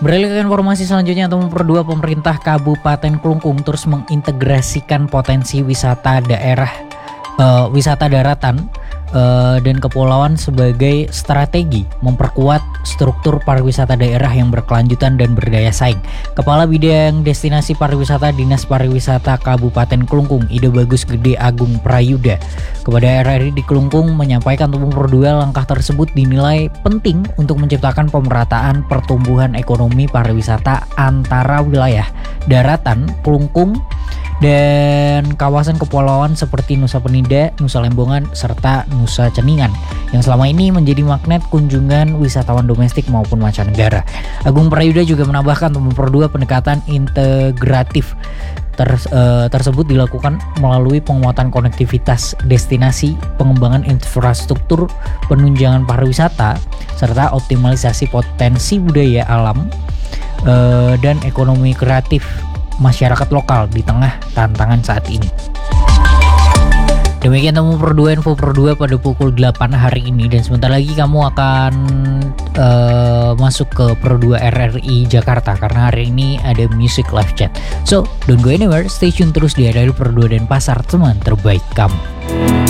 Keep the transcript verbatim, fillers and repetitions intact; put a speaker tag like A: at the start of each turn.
A: Beralih ke informasi selanjutnya, atau nomor dua, pemerintah Kabupaten Klungkung terus mengintegrasikan potensi wisata daerah uh, wisata daratan uh, dan kepulauan sebagai strategi memperkuat struktur pariwisata daerah yang berkelanjutan dan berdaya saing. Kepala Bidang Destinasi Pariwisata Dinas Pariwisata Kabupaten Klungkung, Ide Bagus Gede Agung Prayuda, kepada R R I di Klungkung menyampaikan nomor dua, langkah tersebut dinilai penting untuk menciptakan pemerataan pertumbuhan ekonomi pariwisata antara wilayah daratan Klungkung dan kawasan kepulauan seperti Nusa Penida, Nusa Lembongan, serta Nusa Ceningan yang selama ini menjadi magnet kunjungan wisatawan domestik maupun mancanegara. Agung Prayuda juga menambahkan nomor dua, pendekatan integratif ter, uh, tersebut dilakukan melalui penguatan konektivitas destinasi, pengembangan infrastruktur penunjangan pariwisata, serta optimalisasi potensi budaya alam uh, dan ekonomi kreatif masyarakat lokal di tengah tantangan saat ini. Demikian temu per dua, info per dua pada pukul delapan hari ini, dan sebentar lagi kamu akan uh, masuk ke per dua R R I Jakarta karena hari ini ada music live chat. So, don't go anywhere, stay tune terus di R R I Per dua dan pasar teman terbaik kamu.